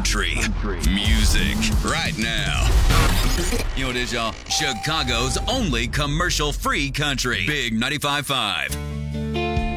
country music right now. You know what it is, y'all? Chicago's only commercial-free country. Big 95.5.